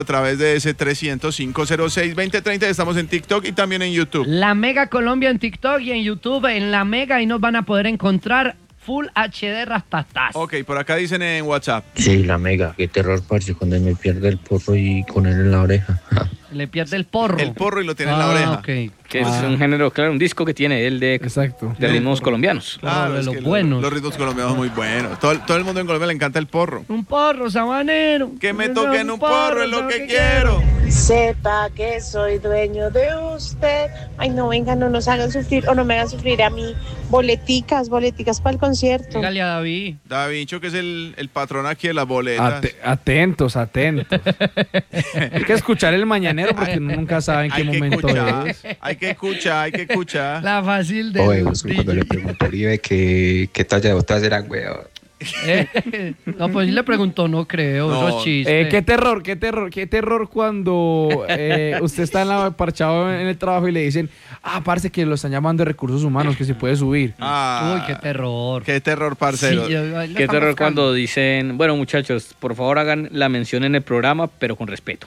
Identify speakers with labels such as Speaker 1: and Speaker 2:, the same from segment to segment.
Speaker 1: a través de ese 305-06-2030. Estamos en TikTok y también en YouTube.
Speaker 2: La Mega Colombia en TikTok y en YouTube, en La Mega, y nos van a poder encontrar Full HD Rastastas.
Speaker 1: Ok, por acá dicen en WhatsApp.
Speaker 3: Sí, La Mega, qué terror, parce, cuando me pierde el porro y con él en la oreja.
Speaker 2: Le pierde el porro.
Speaker 1: El porro y lo tiene en la oreja.
Speaker 2: Okay.
Speaker 4: Que es un género, claro, un disco que tiene él de ritmos colombianos.
Speaker 1: Claro,
Speaker 2: de
Speaker 1: es
Speaker 2: los
Speaker 1: que
Speaker 2: buenos.
Speaker 1: Los ritmos colombianos son muy buenos. Todo el mundo en Colombia le encanta el porro.
Speaker 2: Un porro sabanero.
Speaker 1: Que me toquen un porro es lo que quiero.
Speaker 5: Sepa que soy dueño de usted. Ay, no, venga, no nos hagan sufrir o no me hagan sufrir a mí. Boleticas para el concierto.
Speaker 2: Dígale a David.
Speaker 1: Davincho, que es el patrón aquí de las boletas.
Speaker 6: Atentos. Hay que escuchar el mañanero porque uno nunca sabe en qué momento es.
Speaker 1: Hay que escuchar.
Speaker 2: La fácil de.
Speaker 7: Oye, cuando le preguntó a Uribe qué talla de botas era, weón.
Speaker 2: No, pues sí le preguntó, no creo,
Speaker 1: No.
Speaker 2: eso es chiste.
Speaker 6: Qué terror cuando usted está parchado en el trabajo y le dicen, parece que lo están llamando de recursos humanos, que se puede subir.
Speaker 2: Uy, qué terror.
Speaker 1: Qué terror, parcero.
Speaker 2: Sí,
Speaker 4: Qué terror cuando dicen, bueno, muchachos, por favor hagan la mención en el programa, pero con respeto.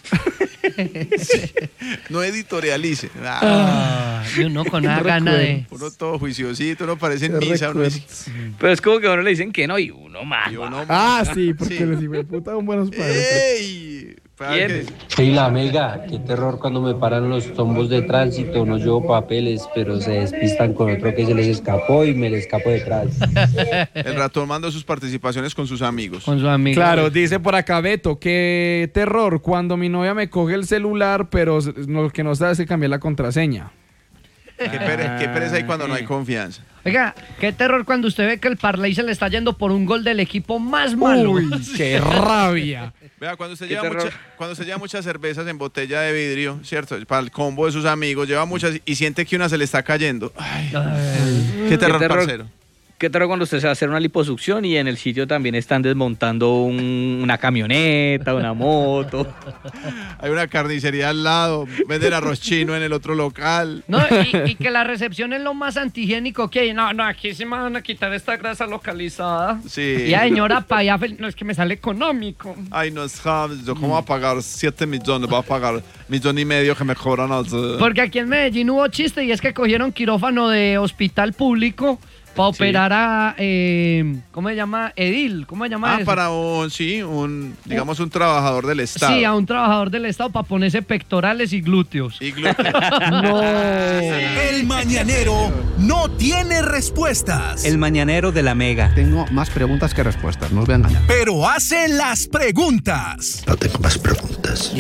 Speaker 1: No editorialice.
Speaker 2: Y uno con una gana de.
Speaker 1: Uno todo juiciosito, uno parece en misa.
Speaker 4: Pero es como que a uno le dicen que no y uno más.
Speaker 6: Sí, porque los hijueputas son buenos padres.
Speaker 1: ¡Ey!
Speaker 3: Sí, La Mega, qué terror cuando me paran los tombos de tránsito, no llevo papeles, pero se despistan con otro que se les escapó y me le escapo detrás.
Speaker 1: El ratón mandó sus participaciones con sus amigos.
Speaker 2: Con su amigo.
Speaker 6: Claro, dice por acá Beto, qué terror cuando mi novia me coge el celular, pero lo que no sabe es que cambié la contraseña.
Speaker 1: Qué pereza ahí cuando no hay confianza.
Speaker 2: Oiga, qué terror cuando usted ve que el Parley se le está yendo por un gol del equipo más malo.
Speaker 6: Uy, qué rabia.
Speaker 1: Vea, cuando usted lleva muchas cervezas en botella de vidrio, ¿cierto? Para el combo de sus amigos, lleva muchas y siente que una se le está cayendo. Ay, qué terror, parcero.
Speaker 4: Qué terror cuando usted se va a hacer una liposucción y en el sitio también están desmontando una camioneta, una moto.
Speaker 1: Hay una carnicería al lado, venden arroz chino en el otro local.
Speaker 2: No, y que la recepción es lo más antihigiénico que hay. No, aquí se me van a quitar esta grasa localizada.
Speaker 1: Sí.
Speaker 2: Y la señora Paya, no, es que me sale económico.
Speaker 1: Ay, no sabes, yo cómo voy a pagar 7 millones, voy a pagar 1,5 millones que me cobran.
Speaker 2: Porque aquí en Medellín hubo chiste y es que cogieron quirófano de hospital público para operar a, ¿cómo se llama? Edil, ¿cómo se llama eso?
Speaker 1: Para un trabajador del Estado.
Speaker 2: Sí, a un trabajador del Estado para ponerse pectorales y glúteos.
Speaker 6: No.
Speaker 8: El mañanero no tiene respuestas.
Speaker 9: El mañanero de La Mega.
Speaker 10: Tengo más preguntas que respuestas, no os voy a engañar.
Speaker 8: Pero hace las preguntas.
Speaker 7: No tengo más preguntas.